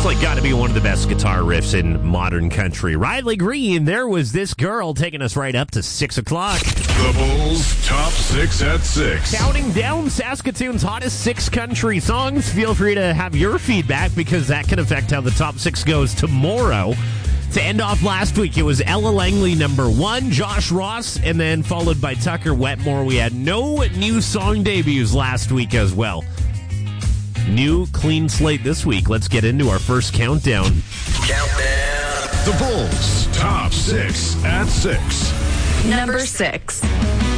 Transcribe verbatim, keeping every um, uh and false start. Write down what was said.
like got to be one of the best guitar riffs in modern country. Riley Green, There Was This Girl, taking us right up to six o'clock. The Bulls' Top six at six. Counting down Saskatoon's hottest six country songs. Feel free to have your feedback because that can affect how the top six goes tomorrow. To end off last week, it was Ella Langley number one, Josh Ross, and then followed by Tucker Wetmore. We had no new song debuts last week as well. New clean slate this week. Let's get into our first countdown. Countdown. The Bulls' Top six at six. Number six.